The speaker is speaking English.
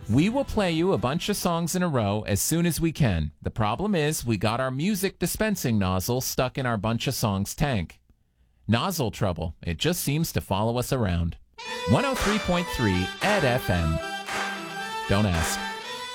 We will play you a bunch of songs in a row as soon as we can. The problem is we got our music dispensing nozzle stuck in our bunch of songs tank. Nozzle trouble. It just seems to follow us around. 103.3 at FM. Don't ask.